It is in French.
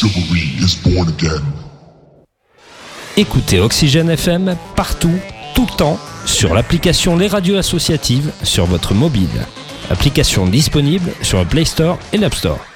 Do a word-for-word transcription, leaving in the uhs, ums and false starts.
chivalry is born again. Écoutez Oxygène F M partout, tout le temps, sur l'application Les Radios Associatives sur votre mobile. Application disponible sur le Play Store et l'App Store.